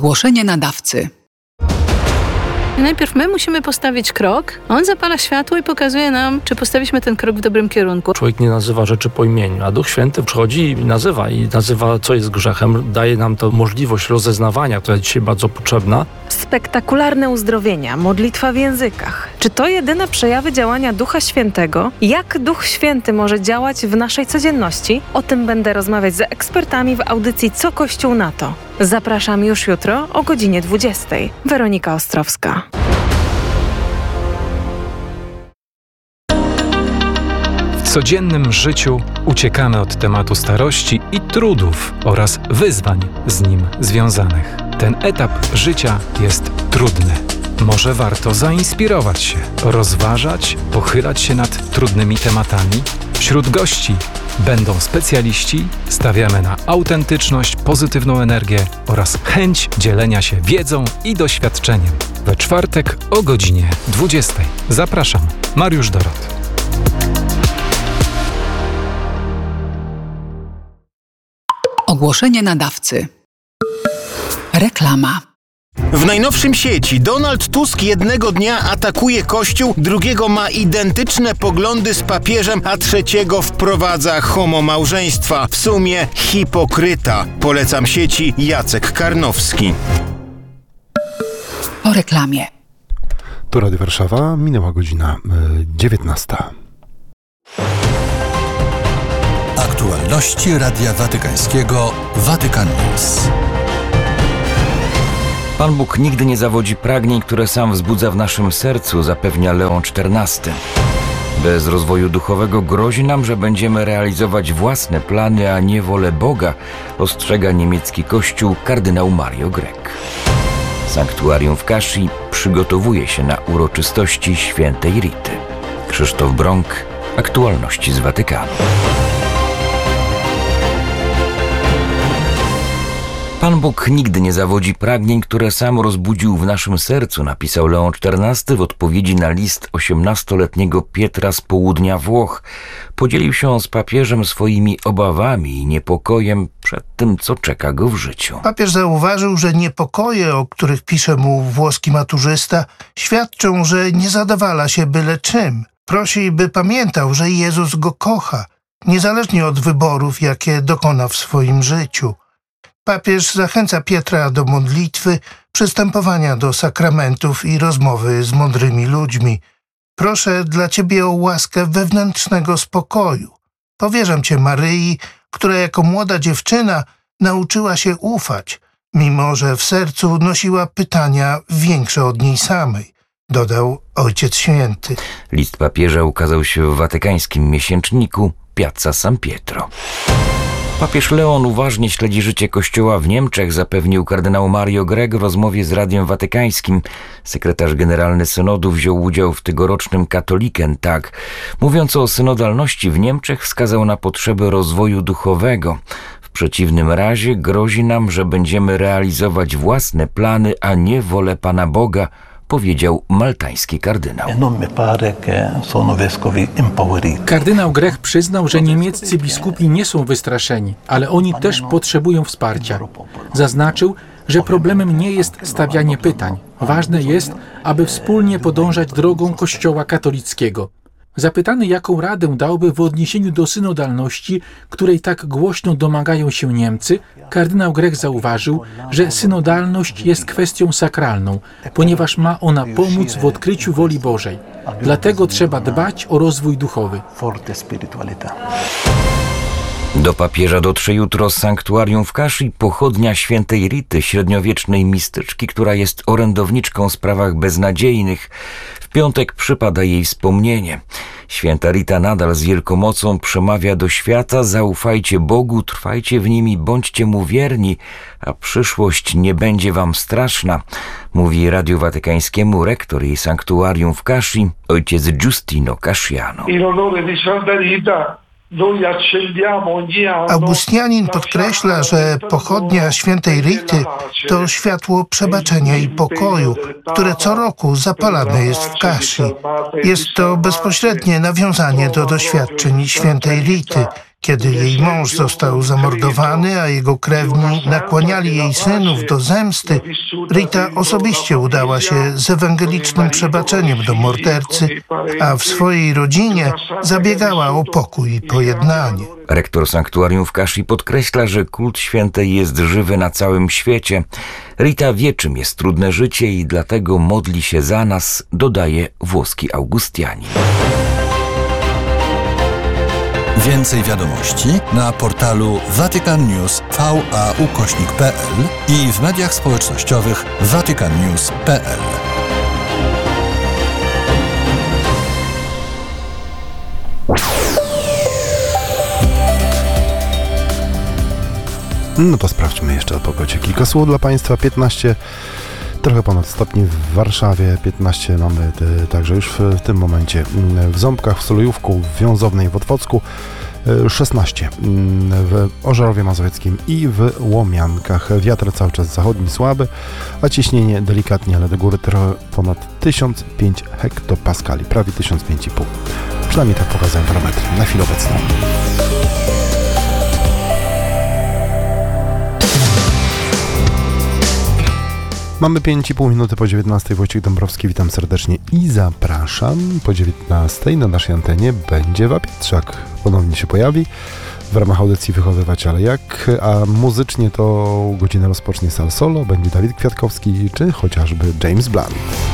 Ogłoszenie nadawcy. Najpierw my musimy postawić krok, on zapala światło i pokazuje nam, czy postawiliśmy ten krok w dobrym kierunku. Człowiek nie nazywa rzeczy po imieniu, a Duch Święty przychodzi i nazywa, co jest grzechem. Daje nam to możliwość rozeznawania, która jest dzisiaj bardzo potrzebna. Spektakularne uzdrowienia, modlitwa w językach. Czy to jedyne przejawy działania Ducha Świętego? Jak Duch Święty może działać w naszej codzienności? O tym będę rozmawiać z ekspertami w audycji Co Kościół na to. Zapraszam już jutro o godzinie 20. Weronika Ostrowska. W codziennym życiu uciekamy od tematu starości i trudów oraz wyzwań z nim związanych. Ten etap życia jest trudny. Może warto zainspirować się, rozważać, pochylać się nad trudnymi tematami? Wśród gości będą specjaliści, stawiamy na autentyczność, pozytywną energię oraz chęć dzielenia się wiedzą i doświadczeniem. We czwartek o godzinie 20. Zapraszam, Mariusz Dorot. Ogłoszenie nadawcy. Reklama. W najnowszym sieci Donald Tusk jednego dnia atakuje Kościół, drugiego ma identyczne poglądy z papieżem, a trzeciego wprowadza homomałżeństwa. W sumie hipokryta. Polecam sieci Jacek Karnowski. Po reklamie. To Radio Warszawa, minęła godzina 19. Aktualności Radia Watykańskiego Vatican News. Pan Bóg nigdy nie zawodzi pragnień, które sam wzbudza w naszym sercu, zapewnia Leon XIV. Bez rozwoju duchowego grozi nam, że będziemy realizować własne plany, a nie wolę Boga, ostrzega niemiecki kościół kardynał Mario Grech. Sanktuarium w Kashi przygotowuje się na uroczystości świętej Rity. Krzysztof Brąk, aktualności z Watykanu. Pan Bóg nigdy nie zawodzi pragnień, które sam rozbudził w naszym sercu, napisał Leon XIV w odpowiedzi na list 18-letniego Pietra z południa Włoch. Podzielił się on z papieżem swoimi obawami i niepokojem przed tym, co czeka go w życiu. Papież zauważył, że niepokoje, o których pisze mu włoski maturzysta, świadczą, że nie zadawala się byle czym. Prosi, by pamiętał, że Jezus go kocha, niezależnie od wyborów, jakie dokona w swoim życiu. Papież zachęca Pietra do modlitwy, przystępowania do sakramentów i rozmowy z mądrymi ludźmi. Proszę dla Ciebie o łaskę wewnętrznego spokoju. Powierzam Cię Maryi, która jako młoda dziewczyna nauczyła się ufać, mimo że w sercu nosiła pytania większe od niej samej, dodał Ojciec Święty. List papieża ukazał się w watykańskim miesięczniku Piazza San Pietro. Papież Leon uważnie śledzi życie Kościoła w Niemczech, zapewnił kardynał Mario Grech w rozmowie z Radiem Watykańskim. Sekretarz generalny synodu wziął udział w tegorocznym Katholiken Tag. Mówiąc o synodalności w Niemczech, wskazał na potrzebę rozwoju duchowego. W przeciwnym razie grozi nam, że będziemy realizować własne plany, a nie wolę Pana Boga, powiedział maltański kardynał. Kardynał Grech przyznał, że niemieccy biskupi nie są wystraszeni, ale oni też potrzebują wsparcia. Zaznaczył, że problemem nie jest stawianie pytań. Ważne jest, aby wspólnie podążać drogą Kościoła katolickiego. Zapytany, jaką radę dałby w odniesieniu do synodalności, której tak głośno domagają się Niemcy, kardynał Grech zauważył, że synodalność jest kwestią sakralną, ponieważ ma ona pomóc w odkryciu woli Bożej. Dlatego trzeba dbać o rozwój duchowy. Do papieża dotrze jutro z sanktuarium w Kashi pochodnia świętej Rity, średniowiecznej mistyczki, która jest orędowniczką w sprawach beznadziejnych. W piątek przypada jej wspomnienie. Święta Rita nadal z wielką mocą przemawia do świata: zaufajcie Bogu, trwajcie w Nim i bądźcie Mu wierni, a przyszłość nie będzie wam straszna, mówi Radiu Watykańskiemu rektor jej sanktuarium w Kashi, ojciec Giustino Casciano. Augustianin podkreśla, że pochodnia świętej Rity to światło przebaczenia i pokoju, które co roku zapalane jest w Kashi. Jest to bezpośrednie nawiązanie do doświadczeń świętej Rity. Kiedy jej mąż został zamordowany, a jego krewni nakłaniali jej synów do zemsty, Rita osobiście udała się z ewangelicznym przebaczeniem do mordercy, a w swojej rodzinie zabiegała o pokój i pojednanie. Rektor sanktuarium w Kashi podkreśla, że kult świętej jest żywy na całym świecie. Rita wie, czym jest trudne życie i dlatego modli się za nas, dodaje włoski Augustianin. Więcej wiadomości na portalu vaticannews.va/pl i w mediach społecznościowych vaticannews.pl. No to sprawdźmy jeszcze o pogodzie. Kilka słów dla Państwa. 15, trochę ponad stopni w Warszawie. 15 mamy także już w tym momencie w Ząbkach, w Solujówku, w Wiązownej, w Otwocku. 16 w Ożarowie Mazowieckim i w Łomiankach. Wiatr cały czas zachodni słaby, a ciśnienie delikatnie, ale do góry trochę ponad 1005 hektopaskali, prawie 1005,5. Przynajmniej tak pokazują parametry na chwilę obecną. Mamy 5,5 minuty po 19. Wojciech Dąbrowski, witam serdecznie i zapraszam. Po 19 na naszej antenie będzie Wapietrzak. Ponownie się pojawi w ramach audycji Wychowywać, ale jak? A muzycznie to godzinę rozpocznie Sal Solo, będzie Dawid Kwiatkowski czy chociażby James Blunt.